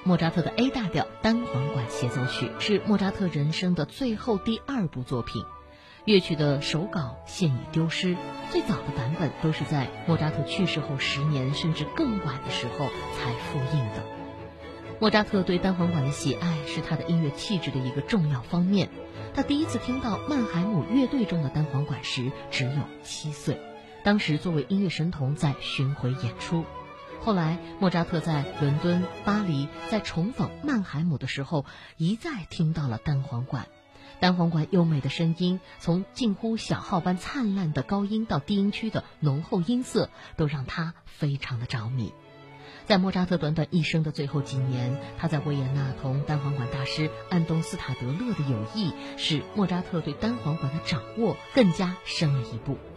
莫扎特的 A 大调单簧管协奏曲，是莫扎特人生的最后第2部作品。乐曲的手稿现已丢失，最早的版本都是在莫扎特去世后10年甚至更晚的时候才复印的。莫扎特对单簧管的喜爱是他的音乐气质的一个重要方面。他第一次听到曼海姆乐队中的单簧管时只有7岁，当时作为音乐神童在巡回演出。后来莫扎特在伦敦、巴黎在重逢曼海姆的时候，一再听到了单簧管。单簧管优美的声音，从近乎小号般灿烂的高音到低音区的浓厚音色，都让他非常的着迷。在莫扎特短短一生的最后几年，他在维也纳同单簧管大师安东斯塔德勒的友谊，使莫扎特对单簧管的掌握更加深了一步。